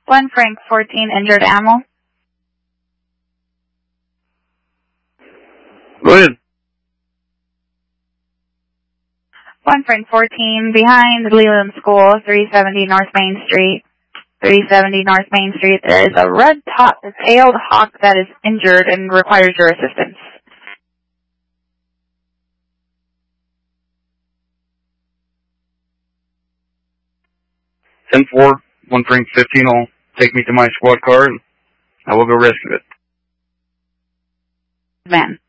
1 Frank 14, injured animal. Go ahead. 1 Frank 14, behind Leland School, 370 North Main Street. 370 North Main Street. There is a red-tailed hawk that is injured and requires your assistance. 10-4, 1 Frank 15 will take me to my squad car and I will go rescue it. Man.